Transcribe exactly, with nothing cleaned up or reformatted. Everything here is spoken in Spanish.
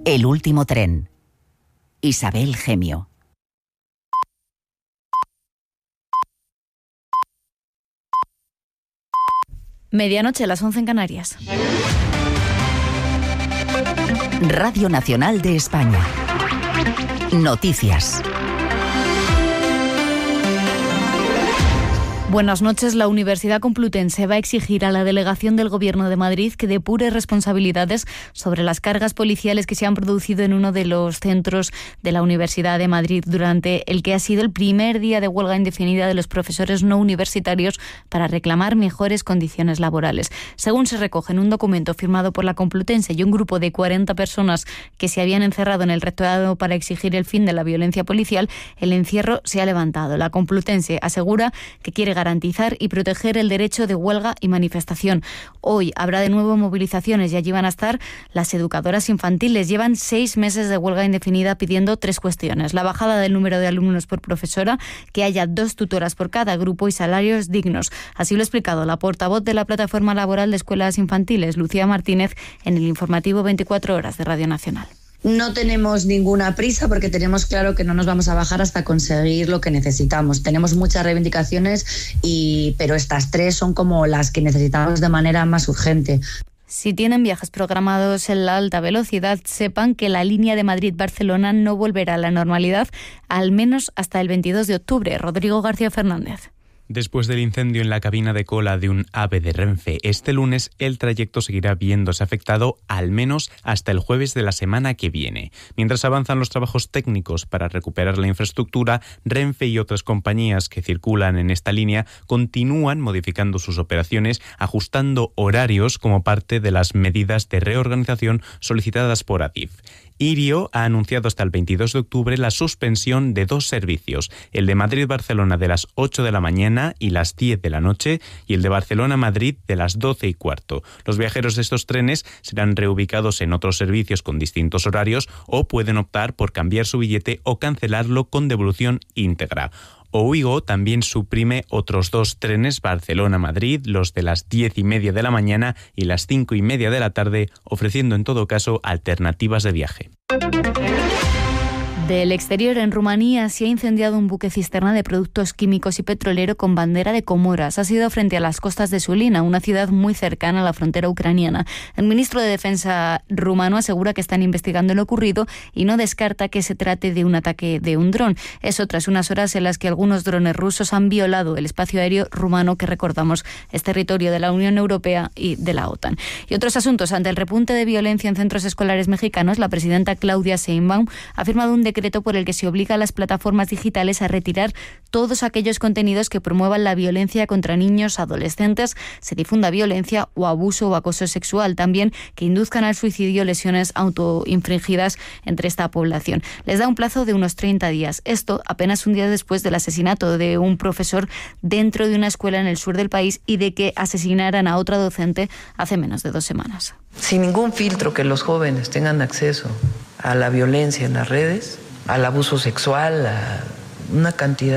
El último tren. Isabel Gemio. Medianoche, las once en Canarias. Radio Nacional de España. Noticias. Buenas noches. La Universidad Complutense va a exigir a la delegación del Gobierno de Madrid que depure responsabilidades sobre las cargas policiales que se han producido en uno de los centros de la Universidad de Madrid durante el que ha sido el primer día de huelga indefinida de los profesores no universitarios para reclamar mejores condiciones laborales. Según se recoge en un documento firmado por la Complutense y un grupo de cuarenta personas que se habían encerrado en el rectorado para exigir el fin de la violencia policial, el encierro se ha levantado. La Complutense asegura que quiere garantizar y proteger el derecho de huelga y manifestación. Hoy habrá de nuevo movilizaciones y allí van a estar las educadoras infantiles. Llevan seis meses de huelga indefinida pidiendo tres cuestiones: la bajada del número de alumnos por profesora, que haya dos tutoras por cada grupo y salarios dignos. Así lo ha explicado la portavoz de la Plataforma Laboral de Escuelas Infantiles, Lucía Martínez, en el informativo veinticuatro horas de Radio Nacional. No tenemos ninguna prisa porque tenemos claro que no nos vamos a bajar hasta conseguir lo que necesitamos. Tenemos muchas reivindicaciones, y, pero estas tres son como las que necesitamos de manera más urgente. Si tienen viajes programados en la alta velocidad, sepan que la línea de Madrid-Barcelona no volverá a la normalidad, al menos hasta el veintidós de octubre. Rodrigo García Fernández. Después del incendio en la cabina de cola de un AVE de Renfe este lunes, el trayecto seguirá viéndose afectado al menos hasta el jueves de la semana que viene. Mientras avanzan los trabajos técnicos para recuperar la infraestructura, Renfe y otras compañías que circulan en esta línea continúan modificando sus operaciones, ajustando horarios como parte de las medidas de reorganización solicitadas por Adif. Irio ha anunciado hasta el veintidós de octubre la suspensión de dos servicios, el de Madrid-Barcelona de las ocho de la mañana y las diez de la noche y el de Barcelona-Madrid de las doce y cuarto. Los viajeros de estos trenes serán reubicados en otros servicios con distintos horarios o pueden optar por cambiar su billete o cancelarlo con devolución íntegra. Ouigo también suprime otros dos trenes Barcelona-Madrid, los de las diez y media de la mañana y las cinco y media de la tarde, ofreciendo en todo caso alternativas de viaje. Del exterior, en Rumanía se ha incendiado un buque cisterna de productos químicos y petrolero con bandera de Comoras. Ha sido frente a las costas de Sulina, una ciudad muy cercana a la frontera ucraniana. El ministro de Defensa rumano asegura que están investigando lo ocurrido y no descarta que se trate de un ataque de un dron. Eso tras unas horas en las que algunos drones rusos han violado el espacio aéreo rumano, que recordamos es territorio de la Unión Europea y de la OTAN. Y otros asuntos. Ante el repunte de violencia en centros escolares mexicanos, la presidenta Claudia Sheinbaum ha firmado un decreto por el que se obliga a las plataformas digitales a retirar todos aquellos contenidos que promuevan la violencia contra niños, adolescentes, se difunda violencia o abuso o acoso sexual, también que induzcan al suicidio, lesiones autoinfligidas entre esta población. Les da un plazo de unos treinta días. Esto apenas un día después del asesinato de un profesor dentro de una escuela en el sur del país y de que asesinaran a otra docente hace menos de dos semanas. Sin ningún filtro, que los jóvenes tengan acceso a la violencia en las redes, al abuso sexual, a una cantidad